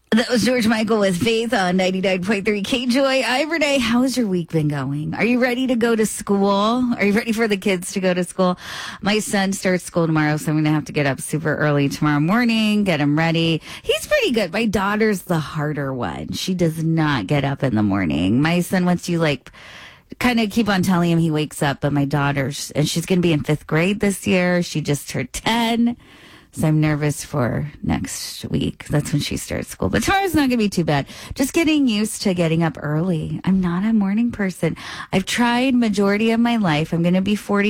That was George Michael with Faith on 99.3 KJoy. Hi, Renee. How's your week been going? Are you ready to go to school? Are you ready for the kids to go to school? My son starts school tomorrow, so I'm going to have to get up super early tomorrow morning, get him ready. He's pretty good. My daughter's the harder one. She does not get up in the morning. My son, once you kind of keep on telling him he wakes up, but my daughter's, and she's going to be in 5th grade this year. She just turned 10. So I'm nervous for next week. That's when she starts school. But tomorrow's not going to be too bad. Just getting used to getting up early. I'm not a morning person. I've tried majority of my life. I'm going to be 40